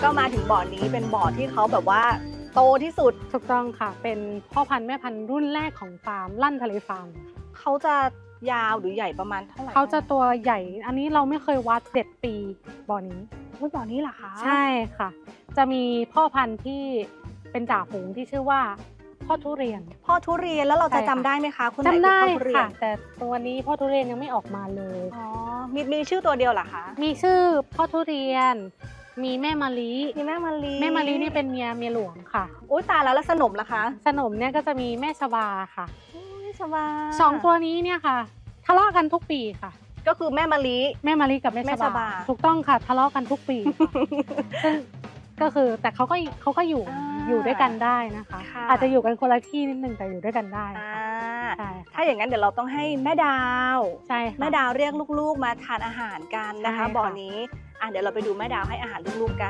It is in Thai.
ก็มาถึงบ่อนี้เป็นบ่อที่เขาแบบว่าโตที่สุดถูกต้องค่ะเป็นพ่อพันธุ์แม่พันธุ์รุ่นแรกของฟาร์มลั่นทะเลฟาร์มเขาจะยาวหรือใหญ่ประมาณเท่าไหร่เขาจะตัวใหญ่อันนี้เราไม่เคยวัด7 ปีบ่อนี้บ่อนี้เหรอคะใช่ค่ะจะมีพ่อพันธุ์ที่เป็นจ่าฝูงที่ชื่อว่าพ่อทุเรียนแล้วเราจะจำได้ไหมคะคนไหนคือจำได้พ่อทุเรียนค่ะแต่ตัวนี้พ่อทุเรียนยังไม่ออกมาเลยอ๋อมีชื่อตัวเดียวเหรอคะมีชื่อพ่อทุเรียนมีแม่มะลินี่เป็นเมียหลวงค่ะอุ้ยตายแล้วสนมล่ะคะสนมเนี่ยก็จะมีแม่ชบาค่ะชบา 2 ตัวนี้เนี่ยค่ะทะเลาะกันทุกปีค่ะก็คือแม่มะลิกับแม่ชบาถูกต้องค่ะทะเลาะกันทุกปีซึ่งก็คือแต่เขาก็อยู่ด้วยกันได้นะคะอาจจะอยู่กันคนละที่นิดนึงแต่อยู่ด้วยกันได้ใช่ถ้าอย่างนั้นเดี๋ยวเราต้องให้แม่ดาวใช่แม่ดาวเรียกลูกๆมาทานอาหารกันนะคะบ่อนี้เดี๋ยวเราไปดูแม่ดาวให้อาหารลูกๆกัน